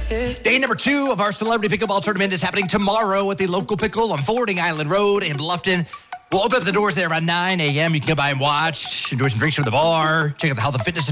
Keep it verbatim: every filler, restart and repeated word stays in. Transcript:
Day number two of our Celebrity Pickleball Tournament is happening tomorrow at the local pickle on Fording Island Road in Bluffton. We'll open up the doors there around nine a.m. You can come by and watch, enjoy some drinks from the bar, check out the health and fitness